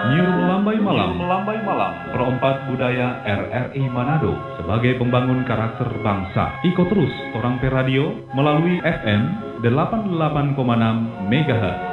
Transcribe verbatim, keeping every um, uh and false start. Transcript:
Nyuruh melambai malam, melambai malam, perompat budaya R R I Manado sebagai pembangun karakter bangsa. Ikut terus Torang Pe Radio melalui F M delapan puluh delapan koma enam megahertz.